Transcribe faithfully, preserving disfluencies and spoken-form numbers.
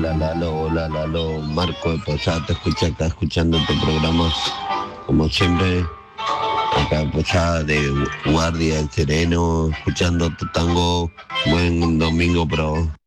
hola Lalo, hola Lalo, Marco de Posada, te escucha acá escuchando tu programa, como siempre, acá de Posada de Guardia, el Sereno, escuchando tu tango, buen domingo para vos.